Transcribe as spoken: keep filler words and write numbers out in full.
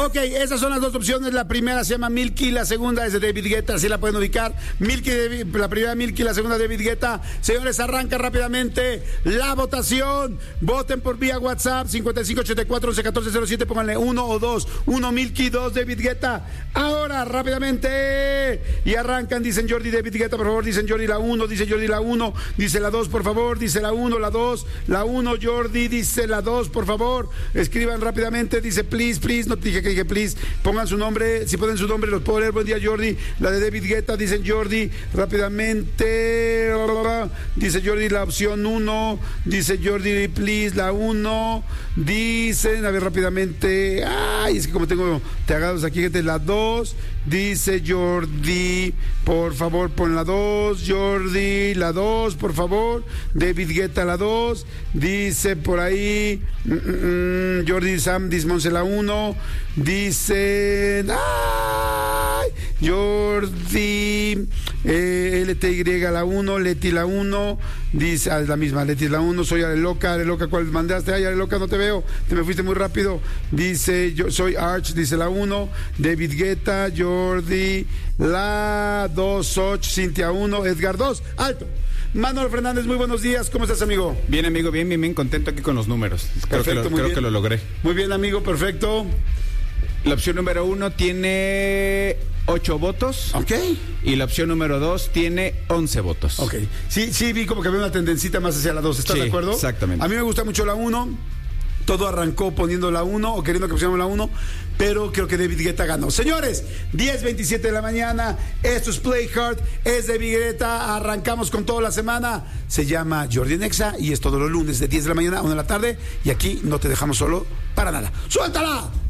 Ok, esas son las dos opciones. La primera se llama Milky, la segunda es de David Guetta, así la pueden ubicar. Milky, la primera Milky, la segunda David Guetta. Señores, arranca rápidamente la votación. Voten por vía WhatsApp cincuenta y cinco ochenta y cuatro once catorce cero siete. Pónganle uno o dos. Uno Milky, dos David Guetta. Ahora, rápidamente. Y arrancan, dicen Jordi, David Guetta, por favor. Dicen Jordi la uno, dice Jordi la uno. Dice la dos, por favor. Dice la uno, la dos. La uno, Jordi, dice la dos, por favor. Escriban rápidamente. Dice please, please. No te dije que dije please. Pongan su nombre. Si ponen su nombre, los puedo leer. Buen día, Jordi. La de David Guetta, dicen Jordi. Rápidamente. Dice Jordi la opción uno. Dice Jordi, please, la uno. Dicen, a ver, rápidamente. Ay, es que como tengo tagados aquí, gente, la dos. Dice Jordi, por favor, pon la dos. Jordi, la dos, por favor. David Guetta, la dos. Dice por ahí. Mm, mm, Jordi Sam, Dismonse, la uno. Dice. ¡Ay! Jordi. Eh, L T Y, la uno. Leti, la uno. Dice, ah, es la misma. Leti, la uno. Soy Ale Loca. Ale Loca, ¿cuál mandaste? Ay, Ale Loca, no te veo. Te me fuiste muy rápido. Dice, yo soy Arch, dice la uno. David Guetta, Jordi, la dos. Soch, Cintia uno. Edgar dos. Alto. Manuel Fernández, muy buenos días. ¿Cómo estás, amigo? Bien, amigo, bien, bien, bien contento aquí con los números. Creo, perfecto, que, lo, creo bien. que lo logré. Muy bien, amigo, perfecto. La opción número uno tiene ocho votos. Ok. Y la opción número dos tiene once votos. Ok. Sí, sí, vi como que había una tendencita más hacia la dos. ¿Estás sí, de acuerdo? Exactamente. A mí me gusta mucho la uno. Todo arrancó poniendo la uno o queriendo que pusiéramos la uno, pero creo que David Guetta ganó. Señores, diez veintisiete de la mañana, esto es Play Hard, es David Guetta, arrancamos con toda la semana. Se llama Jordi Nexa y es todos los lunes de diez de la mañana a una de la tarde y aquí no te dejamos solo para nada. ¡Suéltala!